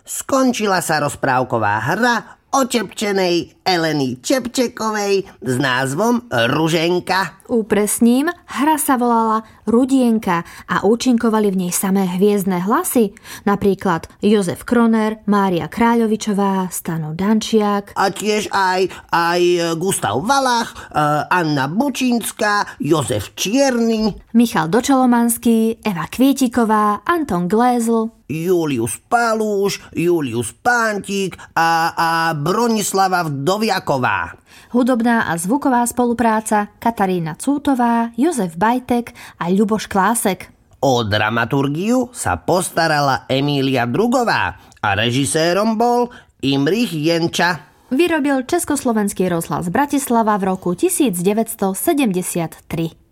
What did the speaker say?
Skončila sa rozprávková hra o Čepčenej Eleny Čepčekovej s názvom Ruženka. Upresním, hra sa volala Rudienka a účinkovali v nej samé hviezdne hlasy, napríklad Jozef Kroner, Mária Kráľovičová, Stano Dančiak. A tiež aj Gustav Valach, Anna Bučínska, Jozef Čierny, Michal Dočolomanský, Eva Kvietiková, Anton Glézl, Julius Palúš, Julius Pántik a Bronislava Vdoviaková. Hudobná a zvuková spolupráca Katarína Cútová, Jozef Bajtek a Ľuboš Klásek. O dramaturgiu sa postarala Emília Drugová a režisérom bol Imrich Jenča. Vyrobil Československý rozhlas Bratislava v roku 1973.